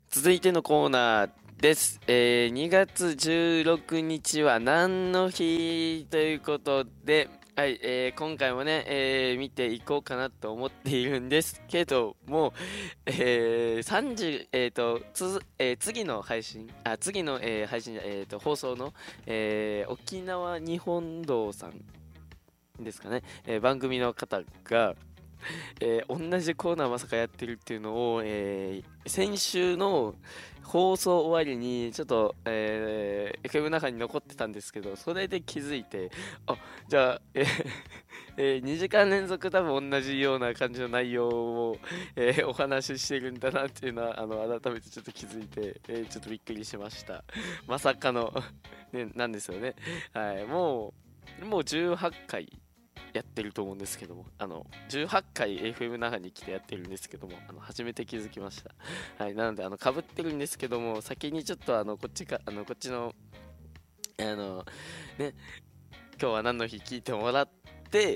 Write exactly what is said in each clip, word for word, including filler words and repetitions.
続いてのコーナーです。えー、にがつじゅうろくにちは何の日ということで、はい、えー今回もね、えー見ていこうかなと思っているんですけども、えー、さんじゅう、えーと、つづ、えー次の配信、あ、次の、えー配信じゃ、えーと、放送の、えー沖縄日本堂さんですかね、えー番組の方が、えー同じコーナーまさかやってるっていうのを、えー先週の放送終わりにちょっと、えー、エフエム の中に残ってたんですけど、それで気づいて、あ、じゃあ、えーえーにじかん連続多分同じような感じの内容を、えーお話ししてるんだなっていうのは、あの、改めてちょっと気づいて、えーちょっとびっくりしました。まさかのね、なんですよね。はい、もう、もうじゅうはちかいやってると思うんですけども、あの、じゅうはちかい エフエム 那覇に来てやってるんですけども、あの、初めて気づきました。はい、なので、あの、被ってるんですけども、先にちょっと、あの、こっちか、あの、こっちの、あの、ね、今日は何の日聞いてもらって、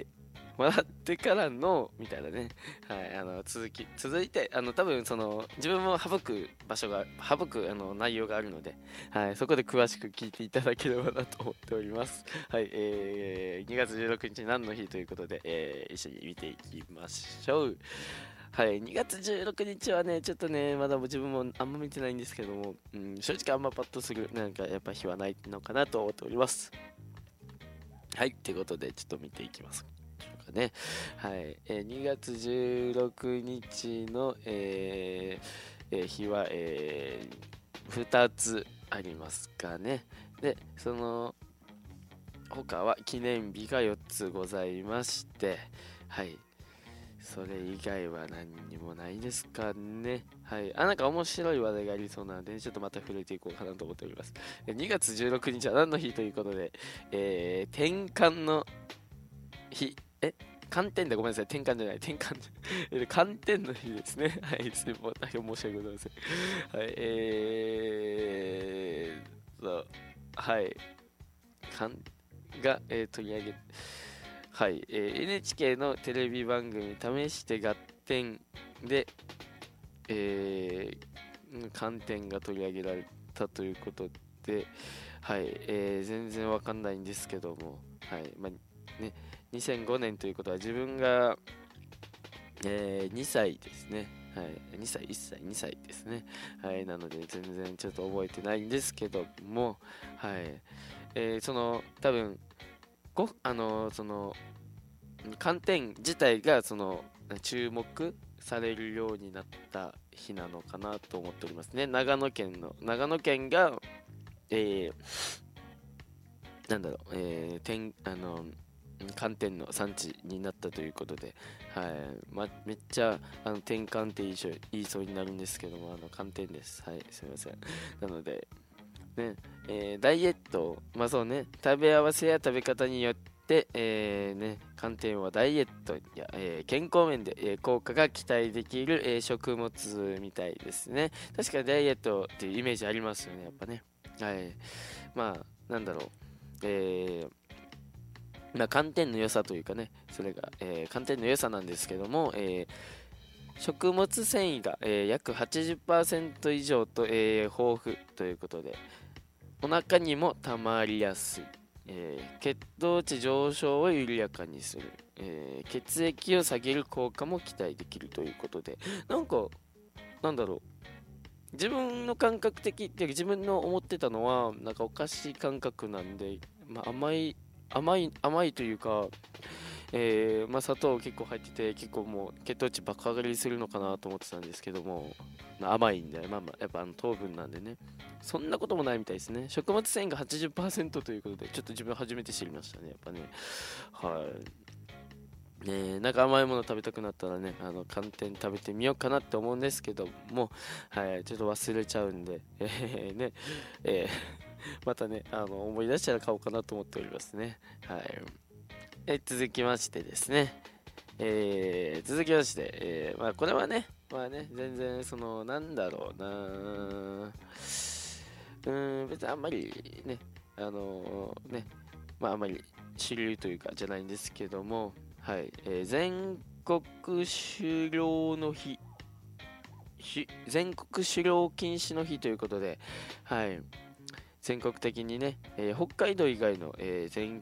もらってからの、みたいなね。はい、あの、続き、続いて、あの、多分、その、自分も省く場所が、省く、あの、内容があるので、はい、そこで詳しく聞いていただければなと思っております。はい、えー、にがつじゅうろくにち何の日ということで、えー、一緒に見ていきましょう。はい、にがつじゅうろくにちはね、ちょっとね、まだ自分もあんま見てないんですけども、うん、正直あんまパッとする、なんかやっぱ日はないのかなと思っております。はい、ということで、ちょっと見ていきます。かね。はい、えーにがつじゅうろくにちの、えーえー日は、えーふたつありますかね。で、その他は記念日がよっつございまして、はい。それ以外は何にもないですかね。はい。あ、なんか面白い話題がありそうなので、ちょっとまた触れていこうかなと思っております。えにがつじゅうろくにちは何の日ということで、えー、転換の日、え寒天でごめんなさい、転換じゃない、転換じゃない、寒天の日ですね。はい、すみません、申し訳ございません。はい、えーと、はい、かんが、えー取り上げ、はい、えー エヌエイチケー のテレビ番組試して合点で、えー、寒天が取り上げられたということで、はい、えー全然わかんないんですけども、はい、まあ、ね、にせんごねんということは自分が、えーにさいですね。はい、にさい、いっさい、にさいですね。はい、なので全然ちょっと覚えてないんですけども、はい、えーその、多分、ご、あのーその、寒天自体が、その、注目されるようになった日なのかなと思っておりますね。長野県の、長野県が、えーなんだろう、えー、天、あの、寒天の産地になったということで、はい、ま、めっちゃ、あの、転換って言いそう言いそうになるんですけども、あの、寒天です。はい、すみません。なので、ね、えーダイエット、まあそうね、食べ合わせや食べ方によって、えーね、寒天はダイエットや、えー健康面で、えー効果が期待できる、えー食物みたいですね。確かにダイエットっていうイメージありますよね、やっぱね。はい。まあ、なんだろう。えーまあ、寒天の良さというかね、それが、えー寒天の良さなんですけども、えー食物繊維が、えー約はちじゅっパーセント以上と、えー豊富ということで、お腹にもたまりやすい、えー血糖値上昇を緩やかにする、えー血液を下げる効果も期待できるということで、なんか、なんだろう、自分の感覚的っていうか自分の思ってたのはなんかお菓子感覚なんで、まあ、甘い甘い甘いというか、えーまあ、砂糖結構入ってて結構もう血糖値爆上がりするのかなと思ってたんですけども、まあ、甘いんで、まあ、まあやっぱあの糖分なんでね、そんなこともないみたいですね。食物繊維がはちじゅっパーセントということでちょっと自分初めて知りましたね、やっぱね。はいねえ、なんか甘いもの食べたくなったらね、あの寒天食べてみようかなって思うんですけども、はい、ちょっと忘れちゃうんで、えーね、えーまたね、あの思い出したら買おうかなと思っておりますね。はい。え続きましてですね、えー続きまして、えーまあこれはね、まあね、全然その、なんだろうな、うーん、別にあんまりね、あのね、まああんまり主流というかじゃないんですけども、はい、えー全国狩猟の日、 し全国狩猟禁止の日ということで、はい、全国的にね、えー北海道以外の、えー全